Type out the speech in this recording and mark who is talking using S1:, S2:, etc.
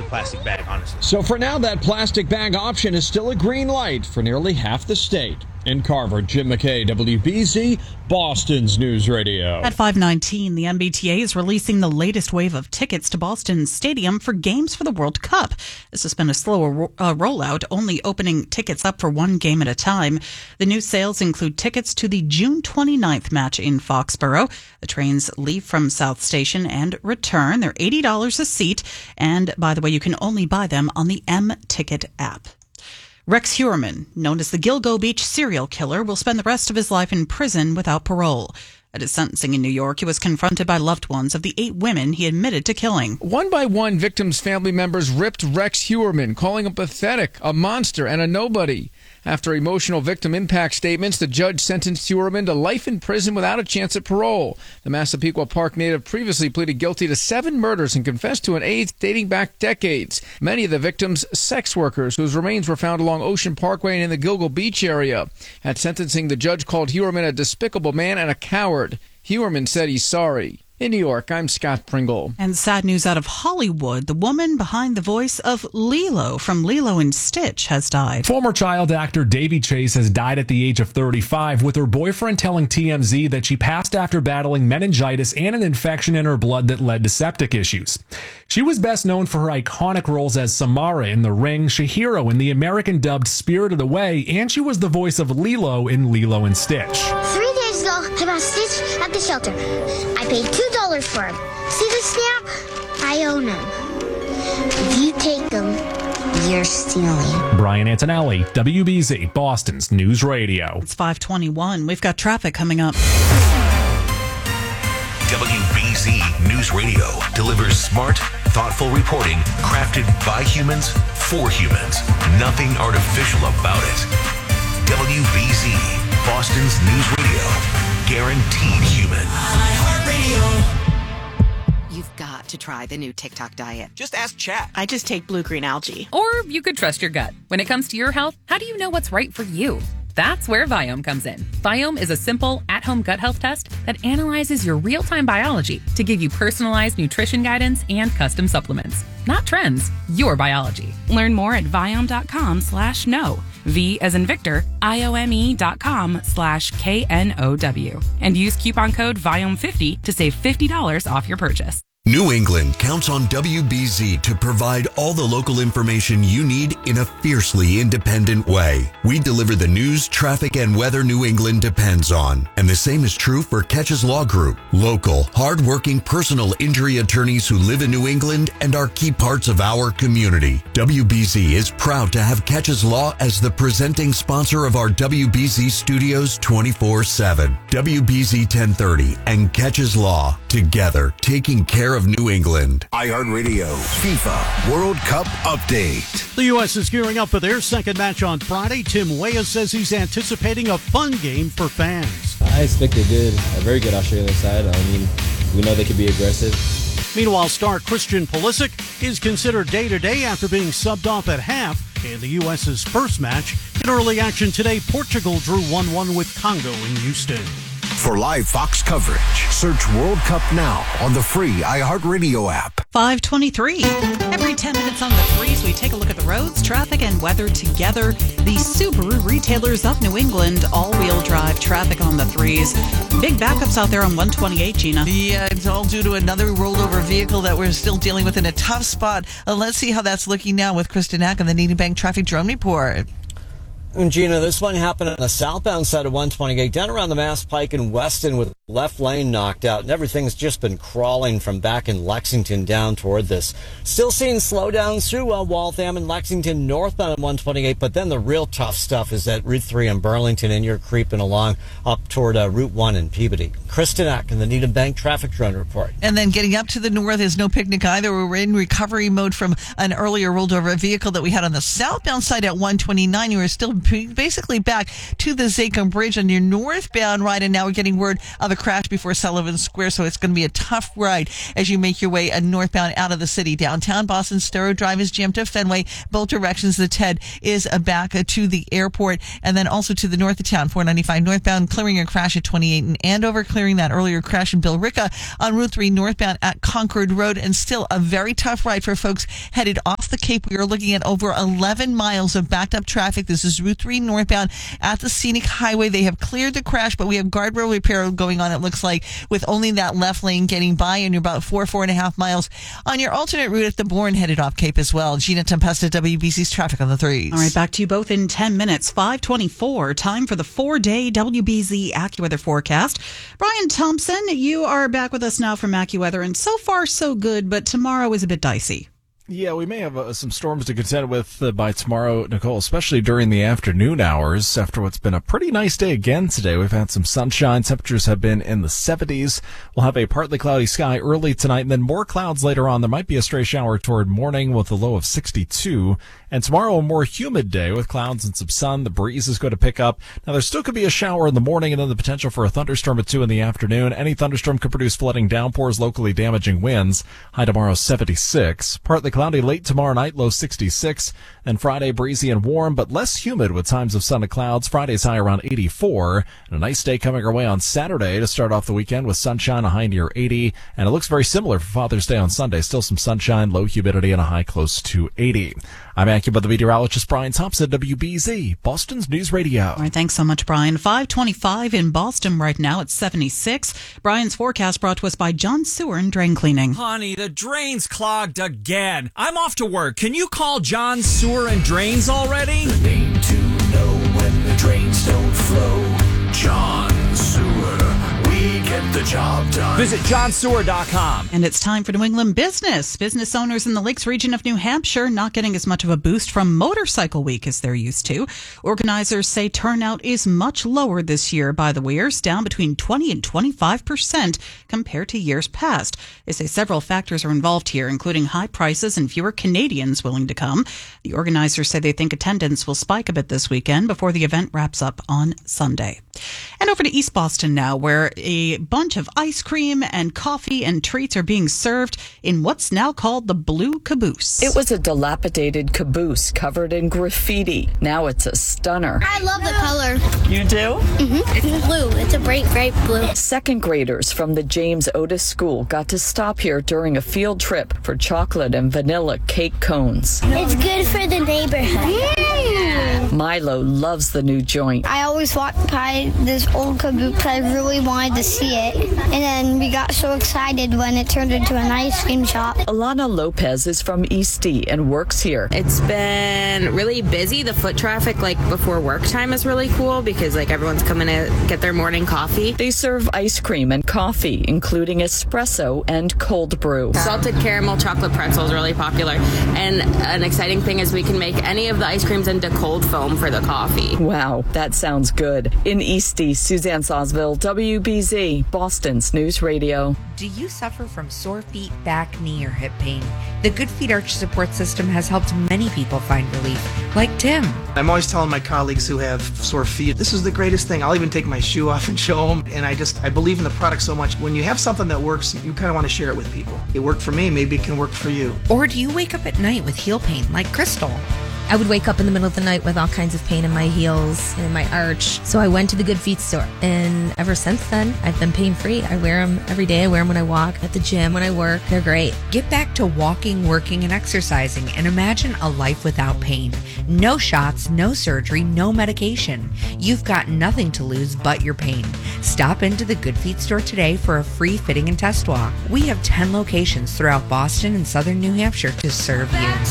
S1: plastic bag, honestly.
S2: So for now, that plastic bag option is still a green light for nearly half the state. In Carver, Jim McKay, WBZ, Boston's News Radio.
S3: At 5:19, the MBTA is releasing the latest wave of tickets to Boston Stadium for games for the World Cup. This has been a slower rollout, only opening tickets up for one game at a time. The new sales include tickets to the June 29th match in Foxborough. The trains leave from South Station and return. They're $80 a seat. And by the way, you can only buy them on the M-Ticket app. Rex Heuermann, known as the Gilgo Beach serial killer, will spend the rest of his life in prison without parole. At his sentencing in New York, he was confronted by loved ones of the 8 women he admitted to killing.
S4: One by one, victims' family members ripped Rex Heuermann, calling him pathetic, a monster, and a nobody. After emotional victim impact statements, the judge sentenced Heuermann to life in prison without a chance at parole. The Massapequa Park native previously pleaded guilty to 7 murders and confessed to an 8th dating back decades. Many of the victims, sex workers, whose remains were found along Ocean Parkway and in the Gilgo Beach area. At sentencing, the judge called Heuermann a despicable man and a coward. Heuermann said he's sorry. In New York, I'm Scott Pringle.
S3: And sad news out of Hollywood. The woman behind the voice of Lilo from Lilo and Stitch has died.
S5: Former child actor Davy Chase has died at the age of 35, with her boyfriend telling TMZ that she passed after battling meningitis and an infection in her blood that led to septic issues. She was best known for her iconic roles as Samara in The Ring, Chihiro in the American-dubbed Spirited Away, and she was the voice of Lilo in Lilo and Stitch.
S6: 3 days ago, I bought Stitch at the shelter. I paid $2 for him. See this snap? I own him. If you take him, you're stealing.
S5: Brian Antonelli, WBZ, Boston's News Radio.
S3: It's 5:21. We've got traffic coming up.
S7: WBZ News Radio delivers smart, thoughtful reporting crafted by humans for humans. Nothing artificial about it. WBZ, Boston's News Radio. Guaranteed human.
S8: You've got to try the new TikTok diet.
S1: Just ask Chat.
S9: I just take blue-green algae.
S10: Or you could trust your gut. When it comes to your health, how do you know what's right for you? That's where Viome comes in. Viome is a simple, at-home gut health test that analyzes your real-time biology to give you personalized nutrition guidance and custom supplements. Not trends, your biology.
S11: Learn more at Viome.com/know. V as in Victor, IOME.com/KNOW. And use coupon code VIOME50 to save $50 off your purchase.
S7: New England counts on WBZ to provide all the local information you need in a fiercely independent way. We deliver the news, traffic, and weather New England depends on. And the same is true for Catches Law Group. Local, hard-working personal injury attorneys who live in New England and are key parts of our community. WBZ is proud to have Catches Law as the presenting sponsor of our WBZ Studios 24/7. WBZ 1030 and Catches Law, together taking care of New England.
S12: iHeartRadio FIFA World Cup Update.
S13: The U.S. is gearing up for their second match on Friday. Tim Weah says he's anticipating a fun game for fans.
S14: I expect a very good Australian side. I mean, we know they could be aggressive.
S13: Meanwhile, star Christian Pulisic is considered day-to-day after being subbed off at half in the U.S.'s first match. In early action today, Portugal drew 1-1 with Congo in Houston.
S12: For live Fox coverage, search World Cup now on the free iHeartRadio app.
S3: 5:23. Every 10 minutes on the threes, we take a look at the roads, traffic, and weather together. The Subaru retailers of New England, all-wheel drive traffic on the threes. Big backups out there on 128, Gina.
S15: Yeah, it's all due to another rolled over vehicle that we're still dealing with in a tough spot. Let's see how that's looking now with Kristen Ack on the Needham Bank Traffic Drone Report.
S16: And Gina, this one happened on the southbound side of 128, down around the Mass Pike in Weston with left lane knocked out, and everything's just been crawling from back in Lexington down toward this. Still seeing slowdowns through Waltham and Lexington northbound on 128, but then the real tough stuff is at Route 3 in Burlington, and you're creeping along up toward Route 1 in Peabody. Kristen Ack in the Needham Bank Traffic Drone Report.
S15: And then getting up to the north is no picnic either. We're in recovery mode from an earlier rolled over vehicle that we had on the southbound side at 129. You are still basically back to the Zachem Bridge on your northbound ride, and now we're getting word of a crash before Sullivan Square, so it's going to be a tough ride as you make your way northbound out of the city. Downtown Boston, Storrow Drive is jammed to Fenway. Both directions, the TED is back to the airport, and then also to the north of town, 495 northbound, clearing a crash at 28 in Andover, clearing that earlier crash in Billerica on Route 3 northbound at Concord Road, and still a very tough ride for folks headed off off the Cape, we are looking at over 11 miles of backed up traffic. This is Route 3 northbound at the Scenic Highway. They have cleared the crash, but we have guardrail repair going on, it looks like, with only that left lane getting by, and you're about 4.5 miles on your alternate route at the Bourne headed off Cape as well. Gina Tempesta, WBC's traffic on the 3s.
S3: All right, back to you both in 10 minutes. 5:24, time for the 4-day WBZ AccuWeather forecast. Brian Thompson, you are back with us now from AccuWeather, and so far so good, but tomorrow is a bit dicey.
S1: Yeah, we may have some storms to contend with by tomorrow, Nicole, especially during the afternoon hours after what's been a pretty nice day again today. We've had some sunshine. Temperatures have been in the 70s. We'll have a partly cloudy sky early tonight and then more clouds later on. There might be a stray shower toward morning with a low of 62. And tomorrow, a more humid day with clouds and some sun. The breeze is going to pick up. Now, there still could be a shower in the morning and then the potential for a thunderstorm at 2 in the afternoon. Any thunderstorm could produce flooding downpours, locally damaging winds. High tomorrow, 76. Partly cloudy late tomorrow night, low 66. And Friday, breezy and warm, but less humid with times of sun and clouds. Friday's high around 84. And a nice day coming our way on Saturday to start off the weekend with sunshine, a high near 80. And it looks very similar for Father's Day on Sunday. Still some sunshine, low humidity, and a high close to 80. I'm AccuWeather meteorologist Brian Thompson, WBZ, Boston's News Radio.
S3: All right, thanks so much, Brian. 5:25 in Boston right now. It's 76. Brian's forecast brought to us by John Sewer and Drain Cleaning.
S9: Honey, the drain's clogged again. I'm off to work. Can you call John Sewer and Drains already?
S12: The name to know when the drains don't flow. John Sewer. We get the job done.
S9: Visit johnsewer.com.
S3: And it's time for New England business. Business owners in the Lakes region of New Hampshire not getting as much of a boost from Motorcycle Week as they're used to. Organizers say turnout is much lower this year by the Weirs, down between 20 and 25% compared to years past. They say several factors are involved here, including high prices and fewer Canadians willing to come. The organizers say they think attendance will spike a bit this weekend before the event wraps up on Sunday. And over to East Boston now, where a bunch of ice cream and coffee and treats are being served in what's now called the Blue Caboose.
S17: It was a dilapidated caboose covered in graffiti. Now it's a stunner.
S6: I love the color.
S17: You do?
S6: Mm-hmm. It's blue. It's a bright blue.
S17: Second graders from the James Otis School got to stop here during a field trip for chocolate and vanilla cake cones.
S6: It's good for the neighborhood.
S17: Milo loves the new joint.
S6: I always walked by this old caboose. I really wanted to see it. And then we got so excited when it turned into an ice cream shop.
S17: Alana Lopez is from Eastie and works here.
S18: It's been really busy. The foot traffic, before work time, is really cool because, everyone's coming to get their morning coffee.
S17: They serve ice cream and coffee, including espresso and cold brew.
S18: Salted caramel chocolate pretzel is really popular. And an exciting thing is we can make any of the ice creams into cold foam for the coffee.
S17: Wow, that sounds good. In Eastie, Suzanne Sosville, WBZ, Boston's News Radio.
S19: Do you suffer from sore feet, back, knee, or hip pain? The Good Feet Arch Support System has helped many people find relief, like Tim.
S20: I'm always telling my colleagues who have sore feet, this is the greatest thing. I'll even take my shoe off and show them. And I believe in the product so much. When you have something that works, you kind of want to share it with people. It worked for me, maybe it can work for you.
S19: Or do you wake up at night with heel pain, like Crystal?
S21: I would wake up in the middle of the night with all kinds of pain in my heels and in my arch. So I went to the Good Feet store. And ever since then, I've been pain-free. I wear them every day. I wear them when I walk, at the gym, when I work. They're great.
S19: Get back to walking, working, and exercising and imagine a life without pain. No shots, no surgery, no medication. You've got nothing to lose but your pain. Stop into the Good Feet store today for a free fitting and test walk. We have 10 locations throughout Boston and southern New Hampshire to serve you.